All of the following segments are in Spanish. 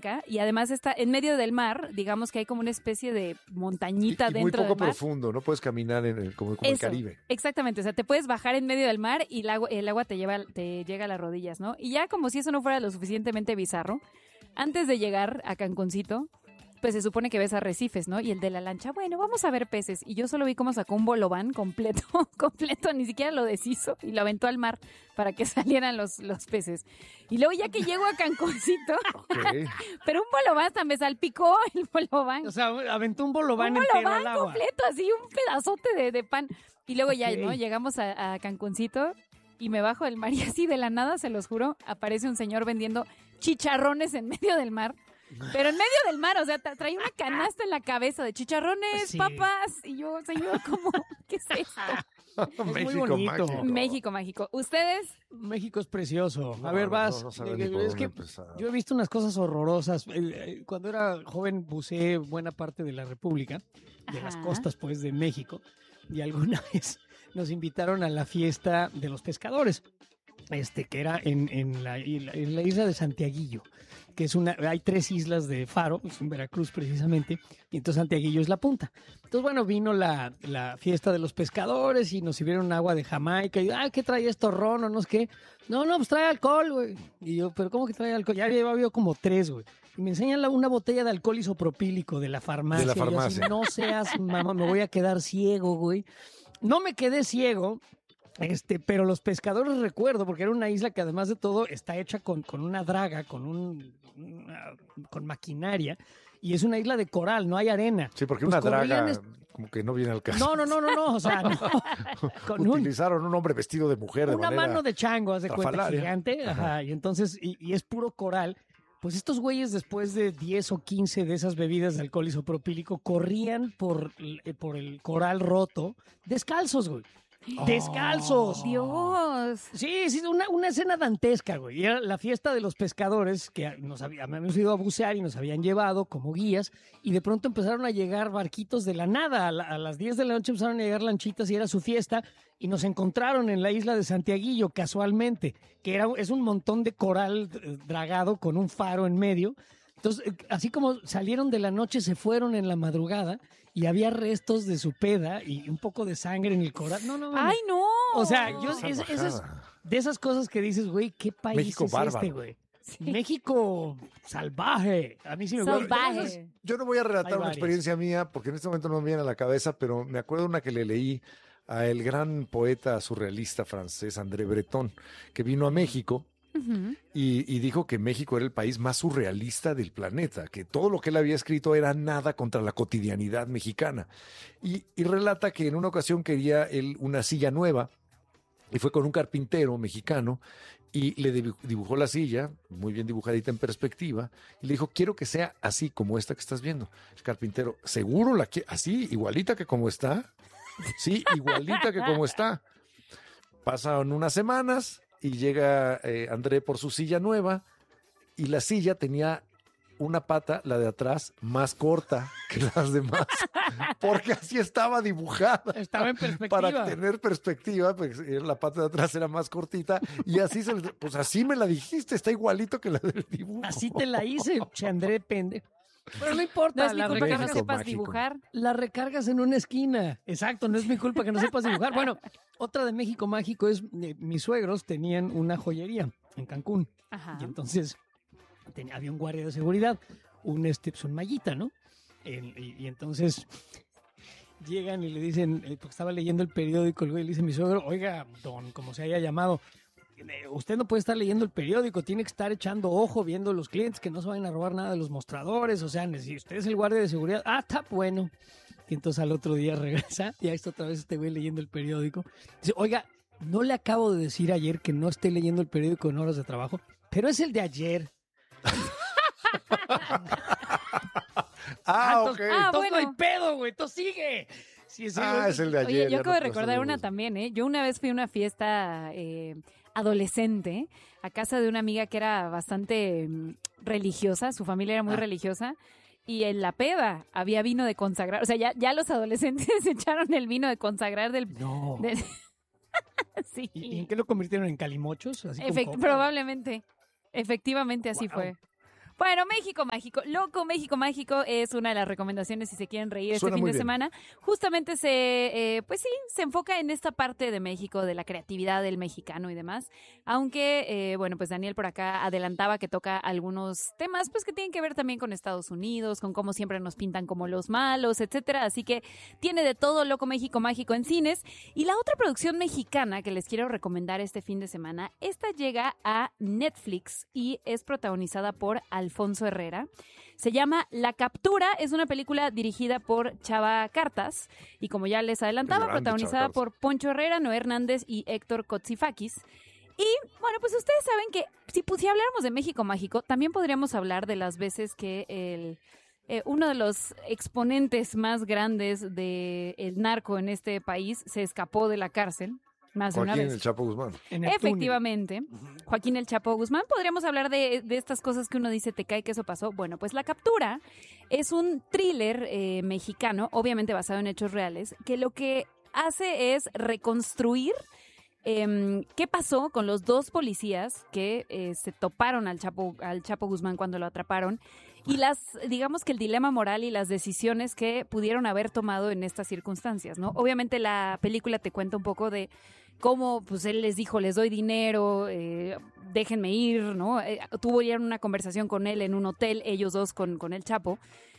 blanca y además está en medio del mar, digamos que hay como una especie de montañita y dentro muy poco del mar. profundo, no puedes caminar como el Eso, Caribe. exactamente, o sea, te puedes bajar en medio del mar y el agua te llega a las rodillas, ¿no? Y ya como si eso no fuera lo suficientemente bizarro, antes de llegar a Cancuncito, pues se supone que ves arrecifes, ¿no? Y el de la lancha, bueno, vamos a ver peces. Y yo solo vi cómo sacó un bolobán completo, ni siquiera lo deshizo y lo aventó al mar para que salieran los peces. Y luego ya que llego a Cancuncito, Okay. pero un bolobán hasta me salpicó el bolobán. O sea, aventó un bolobán entero al agua. Completo, así un pedazote de pan. Y luego ya, Ok. ¿no? Llegamos a Cancuncito y me bajo del mar y así de la nada, se los juro, aparece un señor vendiendo chicharrones en medio del mar. Pero en medio del mar, o sea, traía una canasta en la cabeza de chicharrones, Sí. papas. Y yo, señor, ¿cómo? ¿Qué es esto? muy México bonito. mágico. México mágico. ¿Ustedes? México es precioso. No, a ver, vas. no saben ni por es dónde que empezar. yo he visto unas cosas horrorosas. Cuando era joven buceé buena parte de la República, de las Ajá. costas, pues, de México. Y alguna vez nos invitaron a la fiesta de los pescadores, que era en la isla de Santiaguillo, que es hay 3 islas de Faro, es en Veracruz precisamente, y entonces Santiaguillo es la punta. Entonces, bueno, vino la fiesta de los pescadores y nos sirvieron agua de Jamaica, y, ¿qué trae esto, ron o no sé qué? No, pues trae alcohol, güey. Y yo, ¿pero cómo que trae alcohol? Ya llevaba yo como 3, güey. Y me enseñan una botella de alcohol isopropílico de la farmacia. De la Y yo así, farmacia. no seas, mamá, me voy a quedar ciego, güey. No me quedé ciego, pero los pescadores recuerdo, porque era una isla que además de todo está hecha con una draga, con maquinaria, y es una isla de coral, no hay arena. Sí, porque Pues una draga corrían como que no viene al caso. No, o sea, no. Con Utilizaron un hombre vestido de mujer de una manera mano de chango, haz de cuenta, estrafalaria. gigante, ajá, y entonces, y es puro coral. Pues estos güeyes, después de 10 o 15 de esas bebidas de alcohol isopropílico, corrían por el coral roto, descalzos, güey. ¡Descalzos! Dios. Sí, una escena dantesca, güey. Y era la fiesta de los pescadores que habíamos ido a bucear y nos habían llevado como guías, y de pronto empezaron a llegar barquitos de la nada. A las 10 de la noche empezaron a llegar lanchitas y era su fiesta, y nos encontraron en la isla de Santiaguillo, casualmente, que es un montón de coral dragado con un faro en medio. Entonces, así como salieron de la noche, se fueron en la madrugada y había restos de su peda y un poco de sangre en el coral. No, ¡Ay, no! o sea, Salvajada. esas de esas cosas que dices, güey, ¿qué país México es bárbaro. este, güey? México salvaje. A mí sí me gusta. Salvaje. Yo no voy a relatar Hay una varias. experiencia mía porque en este momento no me viene a la cabeza, pero me acuerdo una que le leí a el gran poeta surrealista francés André Breton, que vino a México Ujú. y dijo que México era el país más surrealista del planeta, que todo lo que él había escrito era nada contra la cotidianidad mexicana. Y relata que en una ocasión quería él una silla nueva y fue con un carpintero mexicano y le dibujó la silla, muy bien dibujadita en perspectiva, y le dijo, quiero que sea así como esta que estás viendo. El carpintero, ¿seguro así, igualita que como está? Sí, igualita que como está. Pasan unas semanas y llega André por su silla nueva y la silla tenía una pata, la de atrás, más corta que las demás, porque así estaba dibujada. Estaba en perspectiva. Para tener perspectiva, pues la pata de atrás era más cortita y así pues así me la dijiste, está igualito que la del dibujo. Así te la hice, che, André, pende. Pero no importa, No es mi la culpa que no México sepas mágico. dibujar. La recargas en una esquina. Exacto, no es mi culpa que no sepas dibujar. Bueno, otra de México mágico es, mis suegros tenían una joyería en Cancún. Ajá. Y entonces había un guardia de seguridad, un mallita, ¿no? Y entonces llegan y le dicen, porque estaba leyendo el periódico, el güey le dice a mi suegro, oiga, don, como se haya llamado, usted no puede estar leyendo el periódico, tiene que estar echando ojo, viendo los clientes, que no se vayan a robar nada de los mostradores, o sea, si usted es el guardia de seguridad, está bueno. Y entonces al otro día regresa, y ahí está otra vez este güey leyendo el periódico. Dice, oiga, no le acabo de decir ayer que no esté leyendo el periódico en horas de trabajo, pero es el de ayer. Ok. Entonces no hay bueno. pedo, güey, tú sigue. Sí, sí, Es el de ayer. Oye, yo ya acabo de no te recordar vas a una ver. también, ¿eh? Yo una vez fui a una fiesta adolescente a casa de una amiga que era bastante religiosa, su familia era muy religiosa, y en la peda había vino de consagrar, o sea, ya los adolescentes echaron el vino de consagrar del... No. Sí. ¿Y en qué lo convirtieron? ¿En calimochos? Así con coca. Probablemente. Efectivamente así Wow. fue. Bueno, México Mágico. Loco México Mágico es una de las recomendaciones si se quieren reír Suena este fin muy de bien. semana. Justamente se enfoca en esta parte de México, de la creatividad del mexicano y demás. Aunque, bueno, pues Daniel por acá adelantaba que toca algunos temas pues que tienen que ver también con Estados Unidos, con cómo siempre nos pintan como los malos, etcétera. Así que tiene de todo Loco México Mágico en cines. Y la otra producción mexicana que les quiero recomendar este fin de semana, esta llega a Netflix y es protagonizada por Alfonso Herrera. Se llama La Captura, es una película dirigida por Chava Cartas y como ya les adelantaba, Grande protagonizada Chava Cartas. por Poncho Herrera, Noé Hernández y Héctor Kotsifakis. Y bueno, pues ustedes saben que si habláramos de México Mágico, también podríamos hablar de las veces que uno de los exponentes más grandes del narco en este país se escapó de la cárcel. Más de una Joaquín vez. el Chapo Guzmán. En el túnel. Efectivamente, Joaquín el Chapo Guzmán. Podríamos hablar de estas cosas que uno dice, te cae que eso pasó. Bueno, pues La Captura es un thriller mexicano, obviamente basado en hechos reales, que lo que hace es reconstruir qué pasó con los dos policías que se toparon al Chapo Guzmán cuando lo atraparon y digamos que el dilema moral y las decisiones que pudieron haber tomado en estas circunstancias, ¿no? Obviamente la película te cuenta un poco de cómo pues él les dijo, les doy dinero, déjenme ir, ¿no? Tuvieron una conversación con él en un hotel, ellos dos con el Chapo.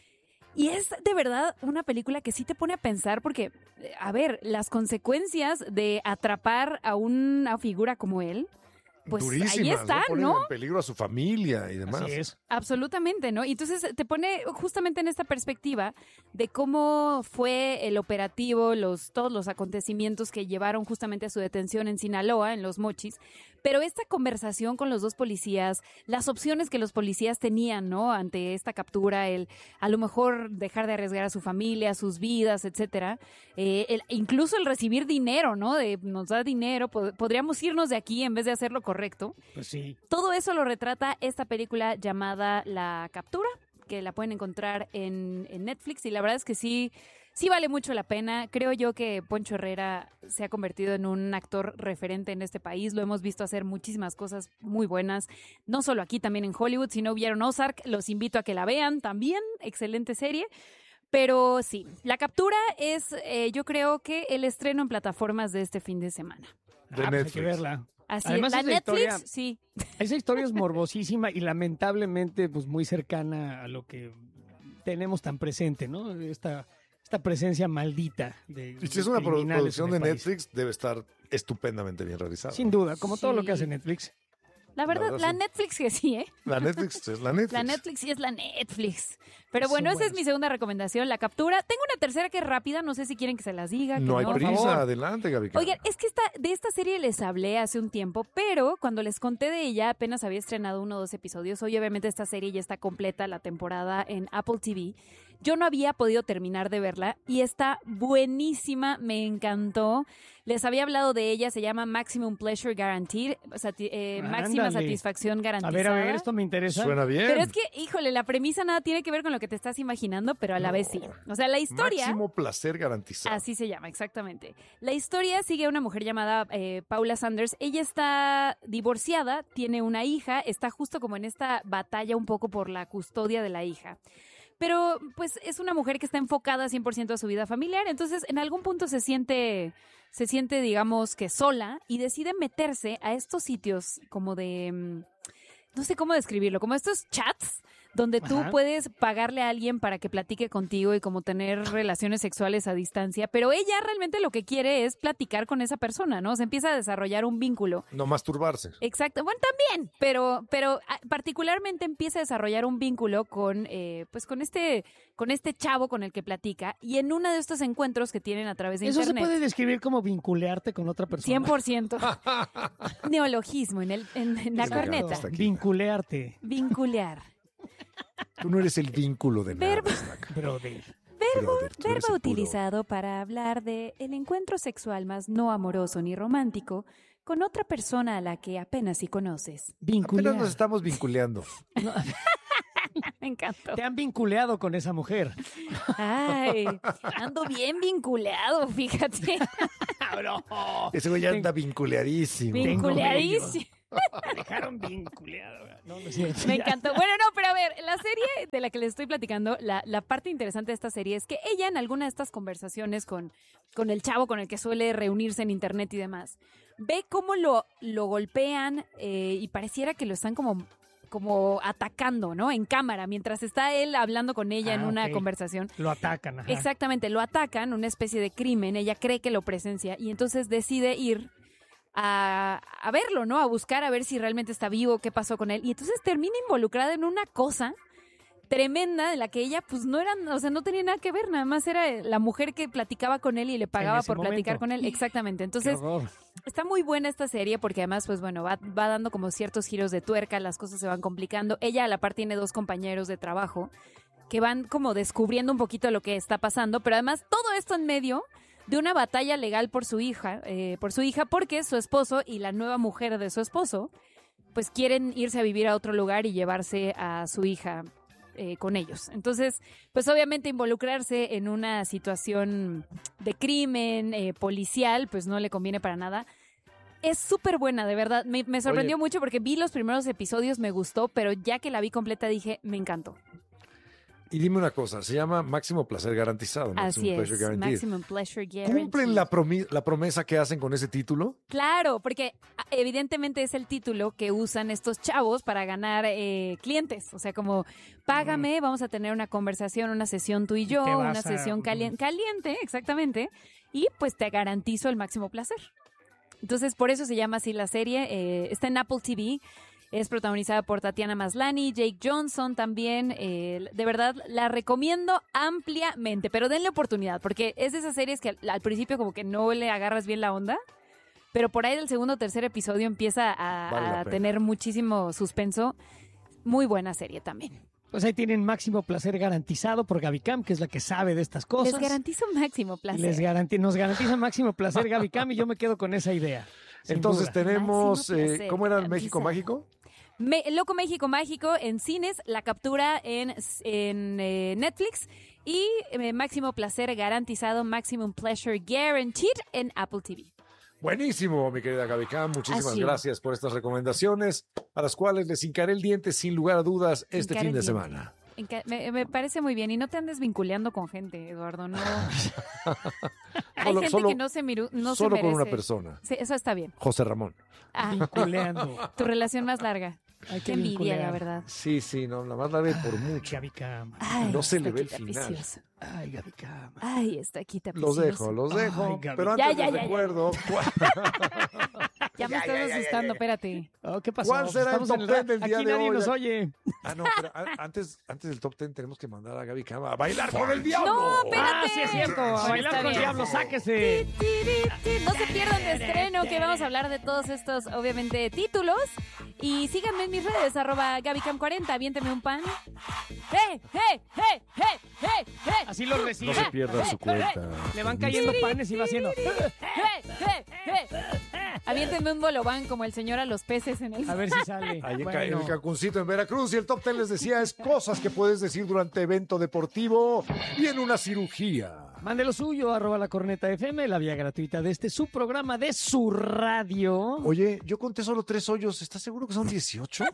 Y es de verdad una película que sí te pone a pensar porque, a ver, las consecuencias de atrapar a una figura como él, pues Durísimas, ahí están, Ponen ¿no? en peligro a su familia y demás. Así es. Absolutamente, ¿no? Y entonces te pone justamente en esta perspectiva de cómo fue el operativo, todos los acontecimientos que llevaron justamente a su detención en Sinaloa, en Los Mochis. Pero esta conversación con los dos policías, las opciones que los policías tenían, ¿no? Ante esta captura, a lo mejor dejar de arriesgar a su familia, sus vidas, etcétera. Incluso el recibir dinero, ¿no? Nos da dinero, podríamos irnos de aquí en vez de hacer lo correcto. Pues sí. Todo eso lo retrata esta película llamada La Captura, que la pueden encontrar en Netflix y la verdad es que sí vale mucho la pena. Creo yo que Poncho Herrera se ha convertido en un actor referente en este país. Lo hemos visto hacer muchísimas cosas muy buenas, no solo aquí, también en Hollywood. Si no vieron Ozark, los invito a que la vean también. Excelente serie. Pero sí, La Captura es, yo creo que el estreno en plataformas de este fin de semana. De Pues hay Netflix. que verla. Así Además, es. La esa Netflix, historia- sí. Esa historia es morbosísima y lamentablemente pues muy cercana a lo que tenemos tan presente, ¿no? Esta presencia maldita de Y si es una criminales producción en de el país. Netflix, debe estar estupendamente bien realizada. Sin duda, como todo lo Sí. que hace Netflix. La verdad, verdad, la sí. Netflix que sí, ¿eh? La Netflix es la Netflix. La Netflix sí es la Netflix. Pero Son bueno, esa es buenos. mi segunda recomendación, La Captura. Tengo una tercera que es rápida, no sé si quieren que se las diga. que No hay por prisa, favor. adelante, Gaby. Oigan, es que de esta serie les hablé hace un tiempo, pero cuando les conté de ella apenas había estrenado 1 o 2 episodios. Hoy obviamente esta serie ya está completa, la temporada en Apple TV. Yo no había podido terminar de verla y está buenísima, me encantó. Les había hablado de ella, se llama Maximum Pleasure Guaranteed, máxima Ándale. satisfacción garantizada. A ver, esto me interesa. Suena bien. Pero es que, híjole, la premisa nada tiene que ver con lo que te estás imaginando, pero a la vez sí. O sea, la historia... Máximo placer garantizado. Así se llama, exactamente. La historia sigue a una mujer llamada Paula Sanders. Ella está divorciada, tiene una hija, está justo como en esta batalla un poco por la custodia de la hija. Pero pues es una mujer que está enfocada 100% a su vida familiar, entonces en algún punto se siente, digamos, que sola y decide meterse a estos sitios como de... no sé cómo describirlo, como estos chats donde tú Ajá. puedes pagarle a alguien para que platique contigo y como tener relaciones sexuales a distancia, pero ella realmente lo que quiere es platicar con esa persona, ¿no? Se empieza a desarrollar un vínculo. No masturbarse. Exacto, bueno, también, pero particularmente empieza a desarrollar un vínculo con este chavo con el que platica y en uno de estos encuentros que tienen a través de Eso se internet. puede describir como vinculearte con otra persona. 100%. Neologismo en la Exacto. corneta. Hasta aquí. Vinculearte, Vincular. Tú no eres el vínculo de nada. Verbo. Snack. brother. Brother, tú eres Verbo el puro- utilizado para hablar de el encuentro sexual más no amoroso ni romántico con otra persona a la que apenas si conoces. Vincular. Apenas nos estamos vinculeando. Me encantó. Te han vinculeado con esa mujer. Ay, ando bien vinculado, fíjate. Bro. Ese güey ya anda vinculeadísimo. Tengo Vinculadísimo. Me dejaron bien culeado. No es cierto. Me encantó. Bueno, no, pero a ver, la serie de la que les estoy platicando, la parte interesante de esta serie es que ella en alguna de estas conversaciones con el chavo con el que suele reunirse en internet y demás, ve cómo lo golpean y pareciera que lo están como atacando, ¿no? En cámara, mientras está él hablando con ella en una conversación. Lo atacan, ajá. Exactamente, lo atacan, una especie de crimen, ella cree que lo presencia y entonces decide ir a verlo, ¿no? A buscar a ver si realmente está vivo, qué pasó con él. Y entonces termina involucrada en una cosa tremenda de la que ella pues no tenía nada que ver, nada más era la mujer que platicaba con él y le pagaba por platicar con él. Exactamente. Entonces, está muy buena esta serie porque además, pues bueno, va dando como ciertos giros de tuerca, las cosas se van complicando. Ella a la par tiene 2 compañeros de trabajo que van como descubriendo un poquito lo que está pasando, pero además todo esto en medio de una batalla legal por su hija, porque su esposo y la nueva mujer de su esposo pues quieren irse a vivir a otro lugar y llevarse a su hija con ellos. Entonces, pues obviamente involucrarse en una situación de crimen policial, pues no le conviene para nada. Es súper buena, de verdad. Me sorprendió mucho porque vi los primeros episodios, me gustó, pero ya que la vi completa dije, me encantó. Y dime una cosa, se llama Máximo Placer Garantizado. Así es, Maximum Pleasure Guaranteed. ¿Cumplen la promesa que hacen con ese título? Claro, porque evidentemente es el título que usan estos chavos para ganar clientes. O sea, como, págame, vamos a tener una conversación, una sesión tú y yo, una sesión caliente, exactamente, y pues te garantizo el máximo placer. Entonces, por eso se llama así la serie. Está en Apple TV. Es protagonizada por Tatiana Maslany, Jake Johnson también. De verdad, la recomiendo ampliamente, pero denle oportunidad, porque es de esas series que al principio como que no le agarras bien la onda, pero por ahí del segundo o tercer episodio empieza a tener muchísimo suspenso. Muy buena serie también. Pues ahí tienen Máximo Placer Garantizado por Gaby Cam, que es la que sabe de estas cosas. Les garantizo máximo placer. Nos garantiza Máximo Placer Gaby Cam y yo me quedo con esa idea. Entonces tenemos, ¿cómo era el México Mágico? Loco México Mágico en cines, la captura en Netflix y Máximo Placer Garantizado, Maximum Pleasure Guaranteed en Apple TV. Buenísimo, mi querida Gaby Cam. Muchísimas gracias por estas recomendaciones, a las cuales les hincaré el diente sin lugar a dudas este fin de semana. Me parece muy bien. Y no te andes vinculando con gente, Eduardo. No. Hay gente que no se merece. Solo con una persona. Sí, eso está bien. José Ramón. Vinculeando. Tu relación más larga. Qué envidia, la verdad. Sí, no, la más la ve por mucho. Gaby Cam. No se le ve el final. Precioso. Ay, Gaby Cam. Ay, está aquí Los dejo. Ay, pero antes les recuerdo. Ya me estás asustando, espérate. ¿Qué pasó? ¿Cuál será el top 10 del día aquí de hoy? Nadie nos oye. No, pero antes del top 10 tenemos que mandar a Gaby Cam a bailar con el diablo. No, espérate. Sí es cierto. A bailar con el diablo, sáquese. No se pierdan de estreno, que vamos a hablar de todos estos, obviamente, títulos. Y síganme en mis redes, @GabyCam40, aviénteme un pan. ¡Hey! Así lo recibe. No se pierda su cuenta. Le van cayendo panes y va haciendo. Aviéntenme un bolobán como el señor a los peces en el... A ver si sale. Ahí en el Cancuncito en Veracruz. Y el top 10 les decía es cosas que puedes decir durante evento deportivo y en una cirugía. Mande lo suyo, @lacornetafm, la vía gratuita de su programa de su radio. Oye, yo conté solo 3 hoyos. ¿Estás seguro que son 18?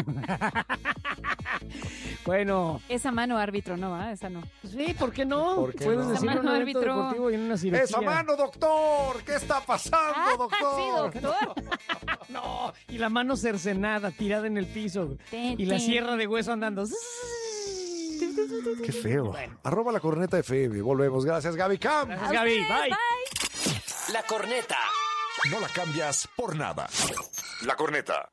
Bueno. Esa mano árbitro, ¿no? Esa no. Sí, ¿por qué no? ¿Por qué Puedes no? decir Esa un mano evento árbitro. deportivo y en una cirugía. ¡Esa mano, doctor! ¿Qué está pasando, doctor? Sí, doctor. No, y la mano cercenada, tirada en el piso. Y la sierra de hueso andando. Qué feo. Bueno. @lacornetafm. Volvemos. Gracias, Gaby Cam. Gracias, Gaby. Bye. La corneta. No la cambias por nada. La corneta.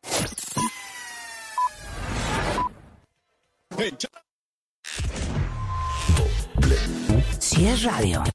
Si es radio,